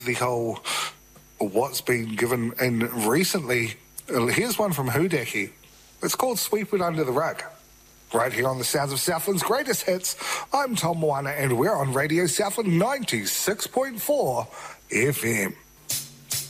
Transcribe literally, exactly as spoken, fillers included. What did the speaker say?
the whole what's been given in recently. Here's one from Hudeki. It's called Sweep It Under the Rug. Right here on the Sounds of Southland's Greatest Hits, I'm Tom Moana and we're on Radio Southland ninety-six point four F M.